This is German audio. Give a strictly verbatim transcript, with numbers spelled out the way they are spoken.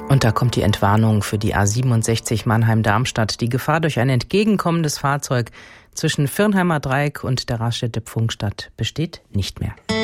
Und da kommt die Entwarnung für die A siebenundsechzig Mannheim-Darmstadt. Die Gefahr durch ein entgegenkommendes Fahrzeug zwischen Virnheimer Dreieck und der Raststätte Pfungstadt besteht nicht mehr.